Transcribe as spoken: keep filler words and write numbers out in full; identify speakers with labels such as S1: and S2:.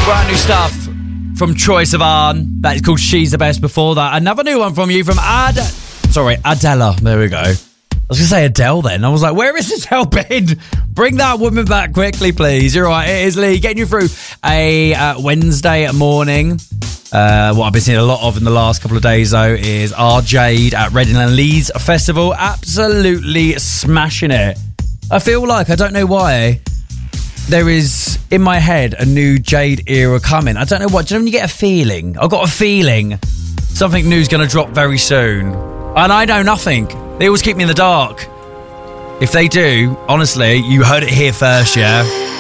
S1: Brand new stuff from Troye Sivan. That is called She's the Best. Before that, another new one from you from Ad... Sorry, Adela. There we go. I was going to say Adele then. I was like, where is Adele been? Bring that woman back quickly, please. You're right. It is Lee getting you through a uh, Wednesday morning. Uh, what I've been seeing a lot of in the last couple of days, though, is R. Jade at Reading and Leeds Festival. Absolutely smashing it. I feel like, I don't know why, there is, in my head, a new Jade era coming. I don't know what. Do you know when you get a feeling? I've got a feeling something new's going to drop very soon. And I know nothing. They always keep me in the dark. If they do, honestly, you heard it here first, yeah?